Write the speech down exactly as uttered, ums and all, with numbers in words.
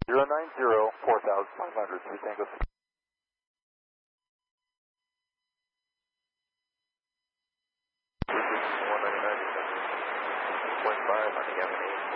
zero nine zero, four thousand five hundred, three Tango. one ninety-nine, point five on the M and A.